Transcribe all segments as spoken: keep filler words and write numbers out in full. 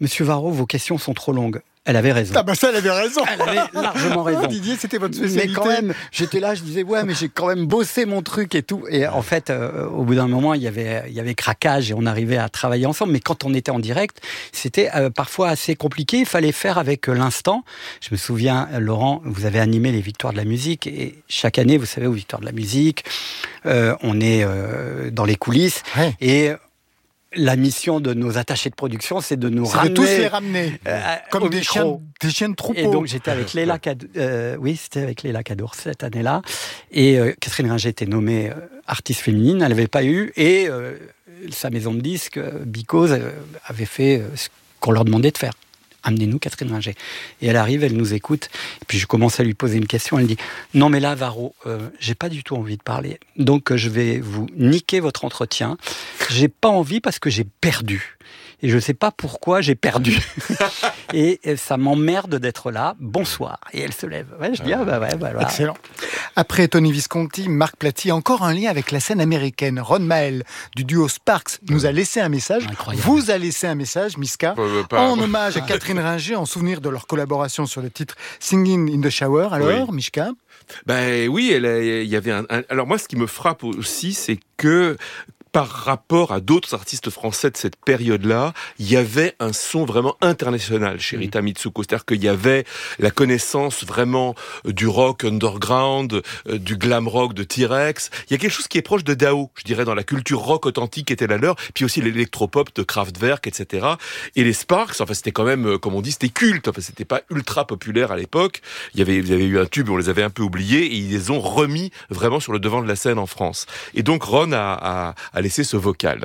Monsieur Varro, vos questions sont trop longues. Elle avait raison. Ah bah ça, elle avait raison. Elle avait largement raison. Didier, c'était votre spécialité. Mais quand même, j'étais là, je disais, ouais, mais j'ai quand même bossé mon truc et tout. Et en fait, euh, au bout d'un moment, il y avait, il y avait craquage et on arrivait à travailler ensemble. Mais quand on était en direct, c'était euh, parfois assez compliqué. Il fallait faire avec euh, l'instant. Je me souviens, Laurent, vous avez animé les Victoires de la musique. Et chaque année, vous savez, aux Victoires de la musique, euh, on est euh, dans les coulisses. Ouais. Et la mission de nos attachés de production, c'est de nous c'est ramener, de tous les ramener, euh, comme au des micro. chiens, des chiens de troupeau. Et donc j'étais avec Léla Cadour, euh, oui, c'était avec Léla Cadour cette année-là. Et euh, Catherine Ringer était nommée euh, artiste féminine, elle n'avait pas eu. Et euh, sa maison de disques, euh, Because, euh, avait fait euh, ce qu'on leur demandait de faire. Amenez-nous Catherine Ringer. Et elle arrive, elle nous écoute. Et puis je commence à lui poser une question. Elle dit « Non mais là, Varro, euh, j'ai pas du tout envie de parler. Donc euh, je vais vous niquer votre entretien. J'ai pas envie parce que j'ai perdu. Et je sais pas pourquoi j'ai perdu. et, et ça m'emmerde d'être là. Bonsoir. » Et elle se lève. Ouais, je dis « Ah bah ouais, bah voilà. » Excellent. Après Tony Visconti, Marc Platy, encore un lien avec la scène américaine. Ron Mael, du duo Sparks, nous a laissé un message. Incroyable. Vous a laissé un message, Miska, Euh, pas- en hommage à Catherine Ringer, en souvenir de leur collaboration sur le titre Singing in the Shower. Alors, Oui. Mishka? Ben oui, elle a- il y avait un, un- Alors moi, ce qui me frappe aussi, c'est que par rapport à d'autres artistes français de cette période-là, il y avait un son vraiment international chez Rita Mitsuko. C'est-à-dire qu'il y avait la connaissance vraiment euh, du rock underground, euh, du glam rock de T-Rex. Il y a quelque chose qui est proche de Dao, je dirais, dans la culture rock authentique qui était la leur, puis aussi l'électropop de Kraftwerk, et cetera. Et les Sparks, enfin c'était quand même, euh, comme on dit, c'était culte. Enfin c'était pas ultra populaire à l'époque. Il y avait, il y avait eu un tube, on les avait un peu oubliés, et ils les ont remis vraiment sur le devant de la scène en France. Et donc Ron a, a, a laissé ce vocal.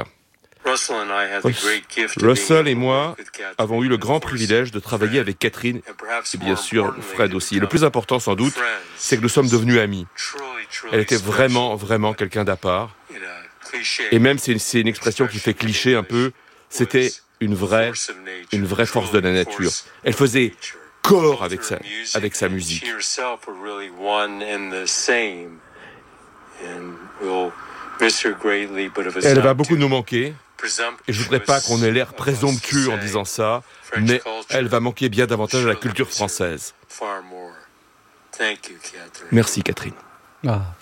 Russell et moi avons eu le grand privilège de travailler avec Catherine et bien sûr Fred aussi. Et le plus important sans doute, c'est que nous sommes devenus amis. Elle était vraiment, vraiment quelqu'un d'à part. Et même c'est une, c'est une expression qui fait cliché un peu, c'était une vraie, une vraie force de la nature. Elle faisait corps avec sa, avec sa musique. Elle va beaucoup nous manquer, et je voudrais pas qu'on ait l'air présomptueux en disant ça, mais elle va manquer bien davantage à la culture française. Merci Catherine. Ah.